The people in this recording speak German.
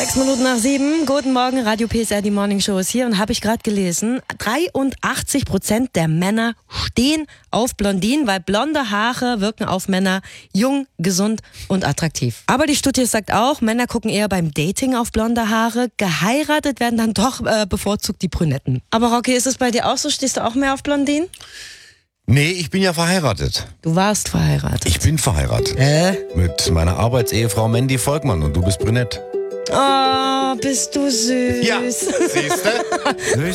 6:07. Guten Morgen, Radio PSR, die Morning Show ist hier und habe ich gerade gelesen, 83% der Männer stehen auf Blondinen, weil blonde Haare wirken auf Männer jung, gesund und attraktiv. Aber die Studie sagt auch, Männer gucken eher beim Dating auf blonde Haare, geheiratet werden dann doch bevorzugt die Brünetten. Aber Rocky, ist es bei dir auch so? Stehst du auch mehr auf Blondinen? Nee, ich bin ja verheiratet. Du warst verheiratet. Ich bin verheiratet. Mit meiner Arbeitsehefrau Mandy Volkmann und du bist brünett. Oh, bist du süß. Ja, siehste?